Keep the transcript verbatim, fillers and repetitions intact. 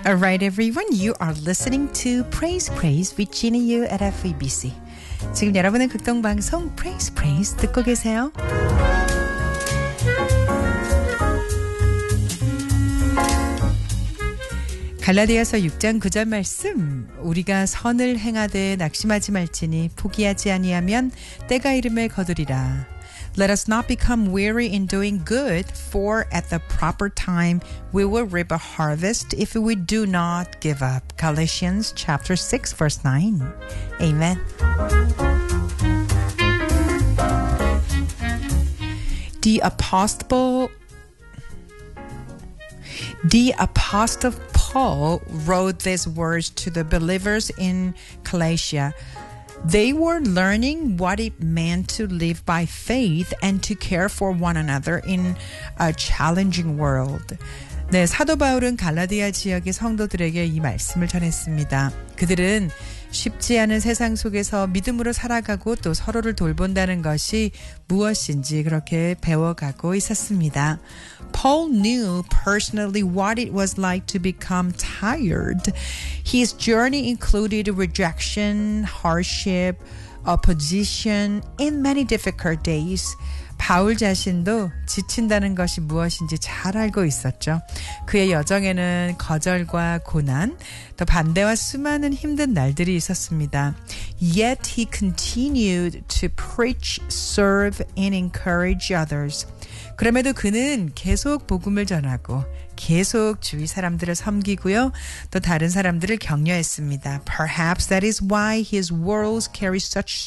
All right, everyone. You are listening to Praise Praise with Gina Yu at 에프 이 비 씨. 지금 여러분은 극동방송 Praise Praise 듣고 계세요. 갈라디아서 육 장 구 절 말씀. 우리가 선을 행하되 낙심하지 말지니 포기하지 아니하면 때가 이름에 거두리라. Let us not become weary in doing good, for at the proper time we will reap a harvest if we do not give up. Galatians chapter six verse nine. Amen. The apostle The apostle Paul wrote these words to the believers in Galatia. They were learning what it meant to live by faith and to care for one another in a challenging world. 네, 사도 바울은 갈라디아 지역의 성도들에게 이 말씀을 전했습니다. 그들은 쉽지 않은 세상 속에서 믿음으로 살아가고 또 서로를 돌본다는 것이 무엇인지 그렇게 배워가고 있었습니다. Paul knew personally what it was like to become tired. His journey included rejection, hardship, opposition, and many difficult days. 바울 자신도 지친다는 것이 무엇인지 잘 알고 있었죠. 그의 여정에는 거절과 고난, 또 반대와 수많은 힘든 날들이 있었습니다. Yet he continued to preach, serve, and encourage others. 그럼에도 그는 계속 복음을 전하고 계속 주위 사람들을 섬기고요. 또 다른 사람들을 격려했습니다. Perhaps that is why his words carry such